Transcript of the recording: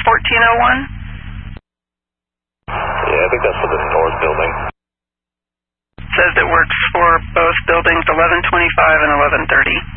1401? Yeah, I think that's for the north building. Says it works for both buildings 1125 and 1130.